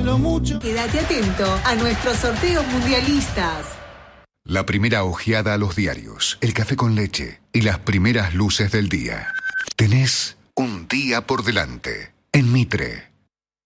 lo mucho. Quédate atento a nuestros sorteos mundialistas. La primera ojeada a los diarios, el café con leche y las primeras luces del día. Tenés un día por delante en Mitre.